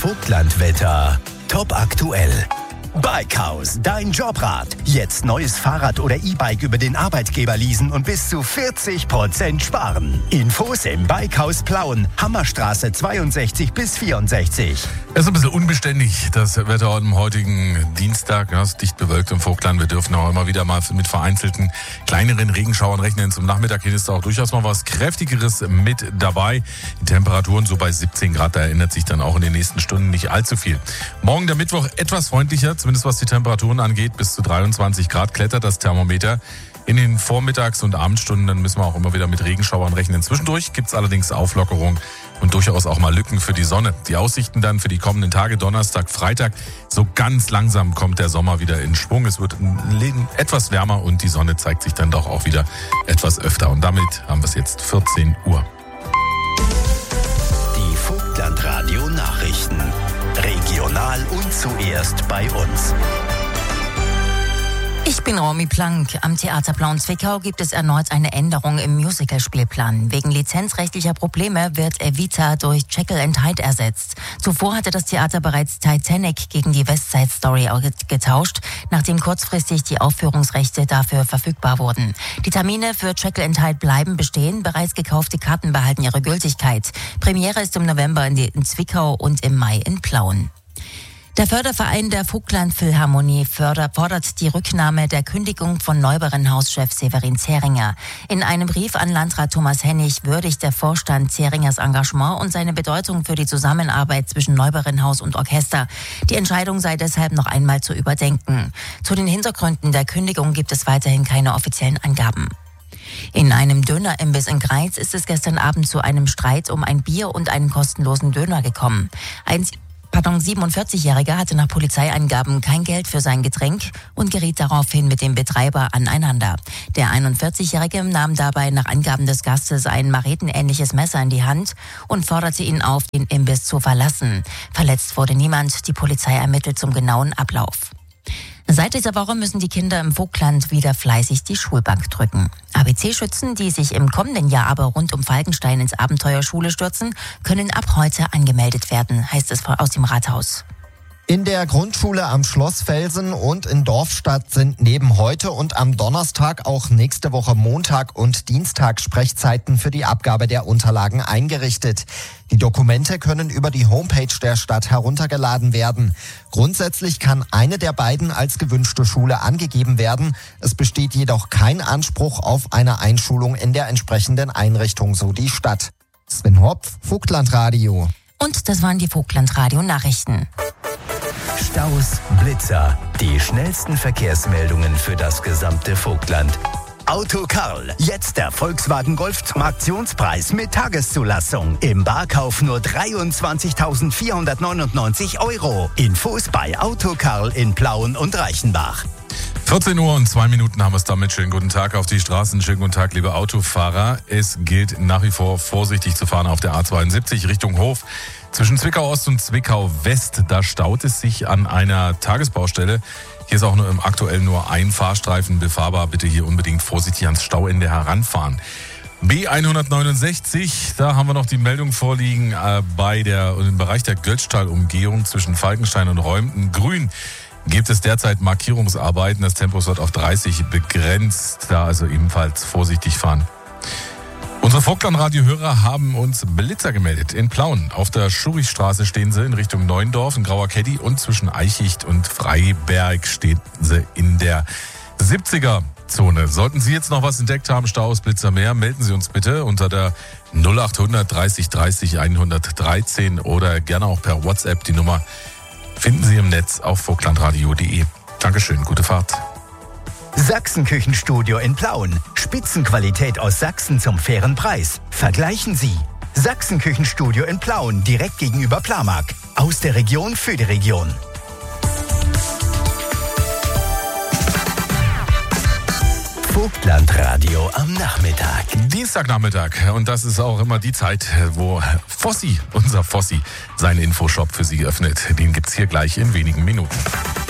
Vogtlandwetter. Top aktuell. Bikehaus, dein Jobrat. Jetzt neues Fahrrad oder E-Bike über den Arbeitgeber leasen und bis zu 40% sparen. Infos im Bikehaus Plauen, Hammerstraße 62 bis 64. Es ist ein bisschen unbeständig, das Wetter am heutigen Dienstag. Ja, es ist dicht bewölkt im Vogtland. Wir dürfen auch immer wieder mal mit vereinzelten kleineren Regenschauern rechnen. Zum Nachmittag hin ist da auch durchaus mal was Kräftigeres mit dabei. Die Temperaturen so bei 17 Grad, da erinnert sich dann auch in den nächsten Stunden nicht allzu viel. Morgen der Mittwoch etwas freundlicher, zumindest was die Temperaturen angeht. Bis zu 23 Grad klettert das Thermometer. In den Vormittags- und Abendstunden dann müssen wir auch immer wieder mit Regenschauern rechnen. Zwischendurch gibt es allerdings Auflockerung und durchaus auch mal Lücken für die Sonne. Die Aussichten dann für die kommenden Tage, Donnerstag, Freitag, so ganz langsam kommt der Sommer wieder in Schwung. Es wird etwas wärmer und die Sonne zeigt sich dann doch auch wieder etwas öfter. Und damit haben wir es jetzt 14 Uhr. Die Vogtlandradio Nachrichten. Regional und zuerst bei uns. Ich bin Romy Plank. Am Theater Plauen Zwickau gibt es erneut eine Änderung im Musical-Spielplan. Wegen lizenzrechtlicher Probleme wird Evita durch Jekyll and Hyde ersetzt. Zuvor hatte das Theater bereits Titanic gegen die West Side Story getauscht, nachdem kurzfristig die Aufführungsrechte dafür verfügbar wurden. Die Termine für Jekyll and Hyde bleiben bestehen. Bereits gekaufte Karten behalten ihre Gültigkeit. Premiere ist im November in Zwickau und im Mai in Plauen. Der Förderverein der Vogtland-Philharmonie fordert die Rücknahme der Kündigung von Neuberen-Hauschef Severin Zähringer. In einem Brief an Landrat Thomas Hennig würdigt der Vorstand Zähringers Engagement und seine Bedeutung für die Zusammenarbeit zwischen Neuberen-Haus und Orchester. Die Entscheidung sei deshalb noch einmal zu überdenken. Zu den Hintergründen der Kündigung gibt es weiterhin keine offiziellen Angaben. In einem Dönerimbiss in Greiz ist es gestern Abend zu einem Streit um ein Bier und einen kostenlosen Döner gekommen. Ein 47-Jähriger hatte nach Polizeiangaben kein Geld für sein Getränk und geriet daraufhin mit dem Betreiber aneinander. Der 41-Jährige nahm dabei nach Angaben des Gastes ein machetenähnliches Messer in die Hand und forderte ihn auf, den Imbiss zu verlassen. Verletzt wurde niemand, die Polizei ermittelt zum genauen Ablauf. Seit dieser Woche müssen die Kinder im Vogtland wieder fleißig die Schulbank drücken. ABC-Schützen, die sich im kommenden Jahr aber rund um Falkenstein ins Abenteuer Schule stürzen, können ab heute angemeldet werden, heißt es aus dem Rathaus. In der Grundschule am Schlossfelsen und in Dorfstadt sind neben heute und am Donnerstag auch nächste Woche Montag und Dienstag Sprechzeiten für die Abgabe der Unterlagen eingerichtet. Die Dokumente können über die Homepage der Stadt heruntergeladen werden. Grundsätzlich kann eine der beiden als gewünschte Schule angegeben werden. Es besteht jedoch kein Anspruch auf eine Einschulung in der entsprechenden Einrichtung, so die Stadt. Sven Hopf, Vogtlandradio. Und das waren die Vogtlandradio-Nachrichten. Staus, Blitzer, die schnellsten Verkehrsmeldungen für das gesamte Vogtland. Auto Karl, jetzt der Volkswagen Golf zum Aktionspreis mit Tageszulassung. Im Barkauf nur 23.499 €. Infos bei Auto Karl in Plauen und Reichenbach. 14 Uhr und 2 Minuten haben wir es damit. Schönen guten Tag auf die Straßen. Schönen guten Tag, liebe Autofahrer. Es gilt nach wie vor vorsichtig zu fahren auf der A72 Richtung Hof. Zwischen Zwickau Ost und Zwickau West, da staut es sich an einer Tagesbaustelle. Hier ist auch aktuell nur ein Fahrstreifen befahrbar. Bitte hier unbedingt vorsichtig ans Stauende heranfahren. B169, da haben wir noch die Meldung vorliegen im Bereich der Götztal-Umgehung zwischen Falkenstein und Reumten-Grün. Gibt es derzeit Markierungsarbeiten. Das Tempo wird auf 30 begrenzt. Da also ebenfalls vorsichtig fahren. Unsere Vogtlandradio-Hörer haben uns Blitzer gemeldet. In Plauen auf der Schurichstraße stehen sie in Richtung Neuendorf, in Grauer Keddi, und zwischen Eichicht und Freiberg stehen sie in der 70er-Zone. Sollten Sie jetzt noch was entdeckt haben, Staus, Blitzer mehr, melden Sie uns bitte unter der 0800 30 30 113 oder gerne auch per WhatsApp. Die Nummer finden Sie im Netz auf vogtlandradio.de. Dankeschön, gute Fahrt. Sachsen-Küchenstudio in Plauen. Spitzenqualität aus Sachsen zum fairen Preis. Vergleichen Sie. Sachsen-Küchenstudio in Plauen, direkt gegenüber Plamark. Aus der Region für die Region. Vogtlandradio am Nachmittag. Dienstagnachmittag. Und das ist auch immer die Zeit, wo unser Fossi, seinen Infoshop für Sie öffnet. Den gibt's hier gleich in wenigen Minuten.